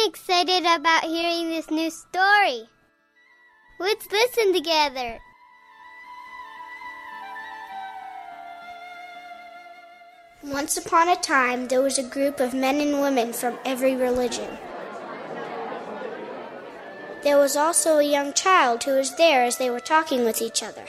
excited about hearing this new story. Let's listen together. Once upon a time, there was a group of men and women from every religion. There was also a young child who was there as they were talking with each other.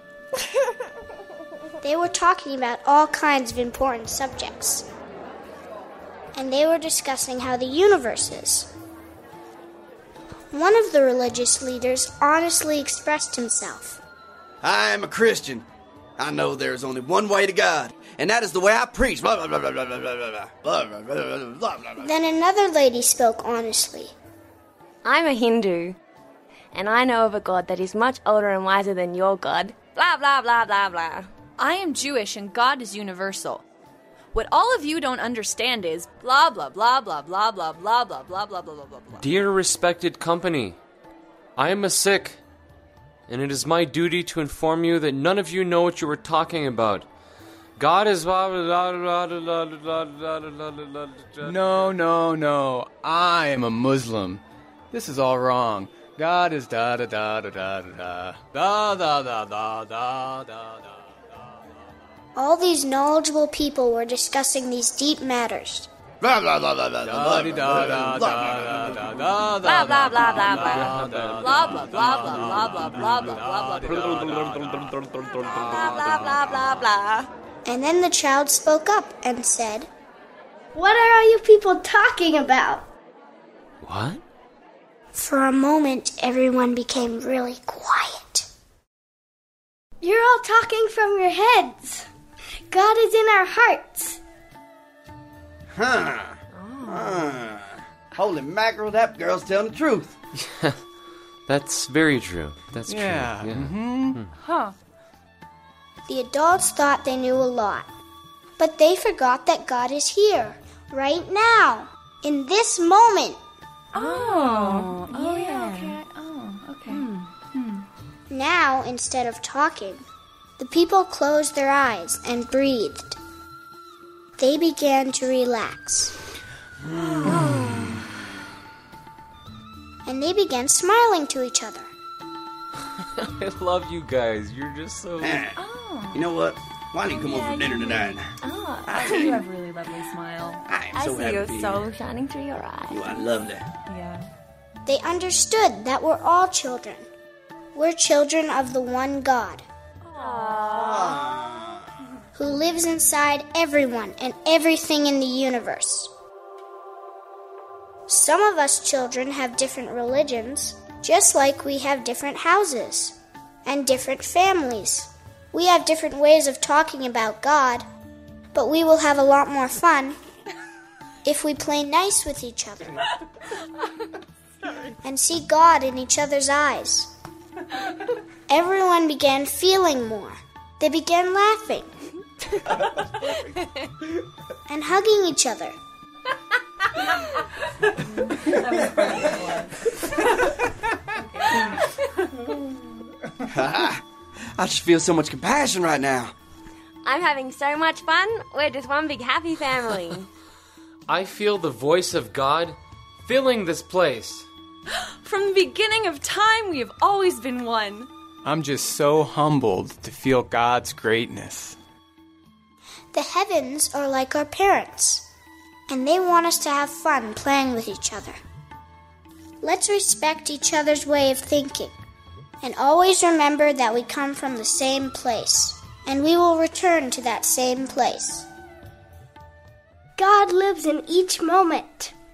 They were talking about all kinds of important subjects. And they were discussing how the universe is. One of the religious leaders honestly expressed himself. I am a Christian. I know there's only one way to God, and that is the way I preach. Blah, blah, blah, blah, blah, blah, blah, blah, blah, blah, blah. Then another lady spoke honestly. I'm a Hindu, and I know of a God that is much older and wiser than your God. Blah, blah, blah, blah, blah. I am Jewish, and God is universal. What all of you don't understand is blah, blah, blah, blah, blah, blah, blah, blah, blah, blah, blah, blah, blah. Dear respected company, I am a Sikh, and it is my duty to inform you that none of you know what you are talking about. God is... No. I am a Muslim. This is all wrong. God is da-da-da-da-da-da. Da-da-da-da-da-da-da. All these knowledgeable people were discussing these deep matters. Blah, blah, blah, blah, blah, blah, Blah, blah, blah, blah, blah. Blah, blah, blah, blah, blah, blah, blah, blah, blah. And then the child spoke up and said, "What are all you people talking about?" What? For a moment, everyone became really quiet. "You're all talking from your heads. God is in our hearts." Holy mackerel, that girl's telling the truth. That's very true. That's true. Yeah. Huh. The adults thought they knew a lot, but they forgot that God is here, right now, in this moment. Now, instead of talking, the people closed their eyes and breathed. They began to relax. And they began smiling to each other. I love you guys. You're just so... You know what? Why don't you come over for dinner tonight? You have a really lovely smile. I am I so see happy your to be soul here. shining through your eyes. You, I love that. Yeah. They understood that we're all children. We're children of the one God, who lives inside everyone and everything in the universe. Some of us children have different religions, just like we have different houses and different families. We have different ways of talking about God, but we will have a lot more fun if we play nice with each other and see God in each other's eyes. Everyone began feeling more. They began laughing and hugging each other. I just feel so much compassion right now. I'm having so much fun. We're just one big happy family. I feel the voice of God filling this place. From the beginning of time, we have always been one. I'm just so humbled to feel God's greatness. The heavens are like our parents, and they want us to have fun playing with each other. Let's respect each other's way of thinking, and always remember that we come from the same place, and we will return to that same place. God lives in each moment.